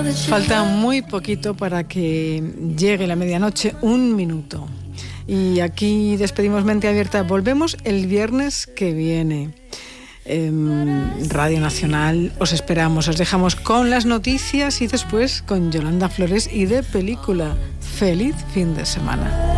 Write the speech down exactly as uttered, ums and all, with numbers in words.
Falta muy poquito para que llegue la medianoche, un minuto. Y aquí despedimos Mente Abierta. Volvemos el viernes que viene. Eh, Radio Nacional, os esperamos. Os dejamos con las noticias y después con Yolanda Flores y de película. Feliz fin de semana.